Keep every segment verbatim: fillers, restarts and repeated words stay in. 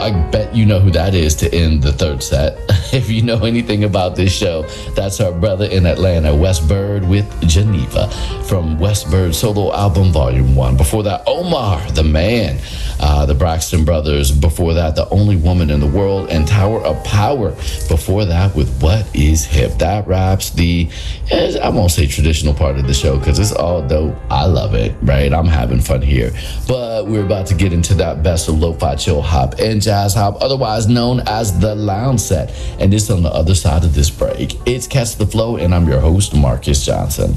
I bet you know who that is to end the third set. If you know anything about this show, that's our brother in Atlanta, Wes Bird with Geneva from Wes Bird solo album Volume one. Before that, Omar, the man, uh, the Braxton Brothers. Before that, The Only Woman in the World and Tower of Power. Before that, with What Is Hip. That wraps the, I won't say traditional part of the show because it's all dope. I love it, right? I'm having fun here. But we're about to get into that best of lo-fi, chill hop, and jazz hop, otherwise known as the Lounge Set. And it's on the other side of this break. It's Catch the Flow, and I'm your host, Marcus Johnson.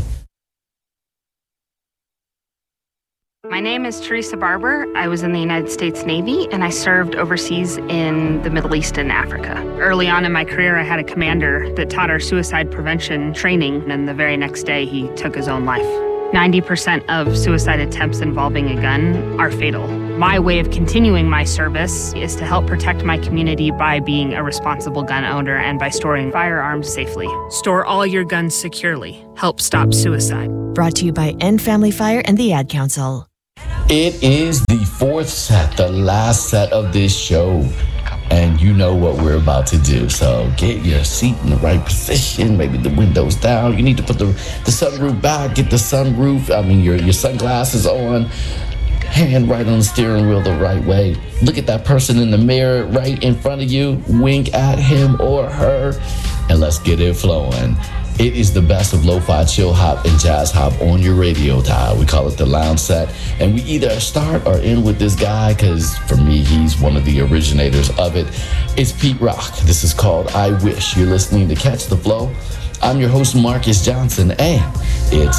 My name is Teresa Barber. I was in the United States Navy, and I served overseas in the Middle East and Africa. Early on in my career, I had a commander that taught our suicide prevention training, and the very next day, he took his own life. ninety percent of suicide attempts involving a gun are fatal. My way of continuing my service is to help protect my community by being a responsible gun owner and by storing firearms safely. Store all your guns securely. Help stop suicide. Brought to you by End Family Fire and the Ad Council. It is the fourth set, the last set of this show. And you know what we're about to do. So get your seat in the right position, maybe the windows down. You need to put the, the sunroof back, get the sunroof, I mean, your, your sunglasses on. Hand right on the steering wheel the right way. Look at that person in the mirror right in front of you. Wink at him or her. And let's get it flowing. It is the best of lo-fi, chill hop, and jazz hop on your radio dial. We call it the Lounge Set. And we either start or end with this guy, because for me, he's one of the originators of it. It's Pete Rock. This is called I Wish. You're listening to Catch the Flow. I'm your host, Marcus Johnson, and it's